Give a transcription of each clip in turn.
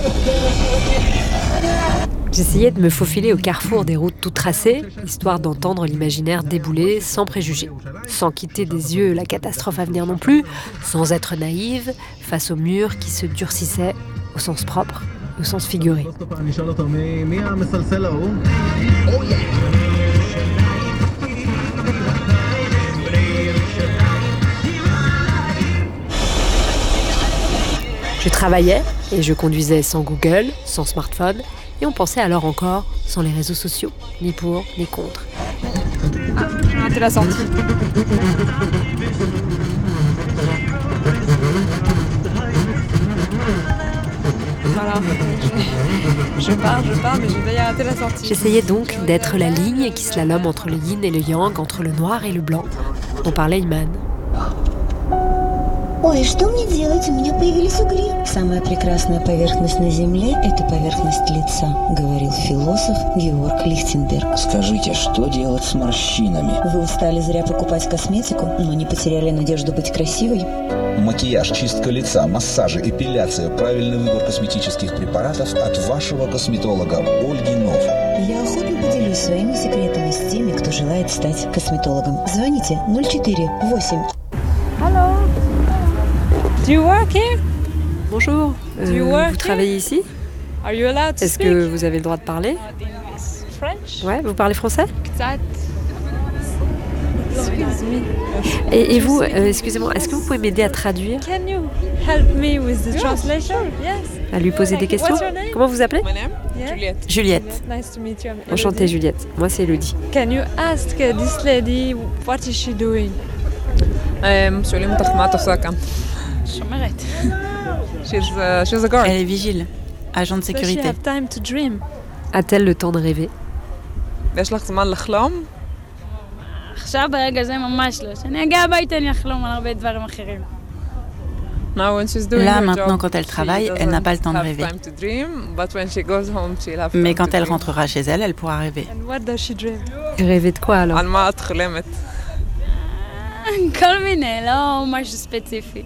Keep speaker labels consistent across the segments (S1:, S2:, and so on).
S1: J'essayais de me faufiler au carrefour des routes tout tracées, histoire d'entendre l'imaginaire débouler sans préjugés, sans quitter des yeux la catastrophe à venir non plus, sans être naïve face au mur qui se durcissait au sens propre et au sens figuré. Je travaillais et je conduisais sans Google, sans smartphone, et on pensait alors encore sans les réseaux sociaux, ni pour, ni contre.
S2: Ah, j'ai raté la sortie. Voilà, je pars, mais j'ai failli rater la sortie.
S1: J'essayais donc d'être la ligne qui slalome entre le yin et le yang, entre le noir et le blanc, dont parlait Iman.
S3: Ой, что мне делать? У меня появились угли. Самая прекрасная поверхность на Земле – это поверхность лица, говорил философ Георг Лихтенберг.
S4: Скажите, что делать с морщинами?
S3: Вы устали зря покупать косметику, но не потеряли надежду быть красивой?
S4: Макияж, чистка лица, массажи, эпиляция, правильный выбор косметических препаратов от вашего косметолога Ольги Нов.
S3: Я охотно поделюсь своими секретами с теми, кто желает стать косметологом. Звоните 048.
S2: Hello. Do you work here?
S1: Bonjour, vous travaillez ici?
S2: Are you allowed to
S1: Est-ce
S2: speak?
S1: que vous avez le droit de parler?
S2: French?
S1: Ouais, vous parlez français?
S2: That. Excuse me.
S1: Et vous, excusez-moi, est-ce que vous pouvez m'aider à traduire?
S2: Can you help me with the translation? Yes.
S1: À lui poser des questions?
S2: What's your name?
S1: Comment vous appelez?
S2: Yeah.
S1: Juliette.
S2: Nice to meet you. I'm
S1: Enchantée
S2: Elodie.
S1: Juliette. Moi c'est Elodie.
S2: Can you ask this lady what is she doing?
S5: שואלים אותך מה את עושה כאן.
S2: שומרת.
S5: She's a guard.
S6: Elle est vigile, agent de
S2: Does she
S6: sécurité.
S2: have time to dream?
S1: A-t-elle le temps de rêver?
S5: ויש לך זמן לחלום?
S7: עכשיו ברגע זה ממש לא. כשאני אגיע הביתה אני אחלום על הרבה דברים אחרים.
S5: Now when she's doing
S6: Là,
S5: her
S6: maintenant,
S5: job,
S6: quand elle
S5: she
S6: travaille, elle n'a pas le temps de
S5: doesn't
S6: rêver.
S5: have time to dream, but when she goes home, she'll have
S6: Mais
S5: time
S6: quand
S5: to
S6: elle
S5: dream.
S6: rentrera chez elle, elle pourra rêver.
S2: And what does she dream?
S1: Rêver de quoi alors?
S5: על מה את חולמת?
S7: כל מיני, לא משהו ספציפי.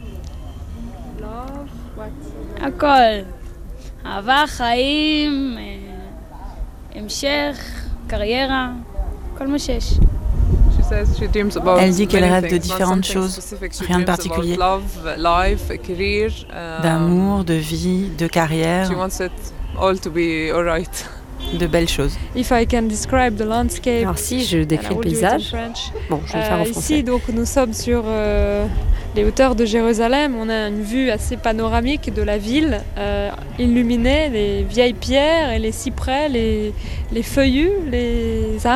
S7: הכל. אהבה, חיים, המשך, קריירה, כל מה שיש.
S5: She says she dreams about
S6: Elle dit qu'elle
S5: many
S6: rêve de
S5: things, not
S6: différentes
S5: something
S6: choses,
S5: specific. She
S6: rien de
S5: dreams
S6: particulier.
S5: about love, life, a career.
S6: D'amour, de vie, de carrière,
S5: She wants it all to be alright.
S6: de belles choses.
S2: If I can describe the landscape.
S1: Alors si je décris
S2: and I
S1: le
S2: will do it in
S1: paysage,
S2: French.
S1: bon je vais le faire en français.
S2: Ici, donc, nous sommes sur les hauteurs de Jérusalem. On a une vue assez panoramique de la ville, illuminée, les vieilles pierres et les cyprès, les feuillus, les arbres.